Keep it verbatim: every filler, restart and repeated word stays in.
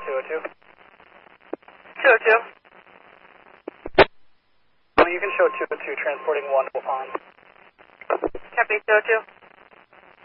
two oh two. two oh two. Well, you can show two oh two transporting one to Pond. Copy two oh two.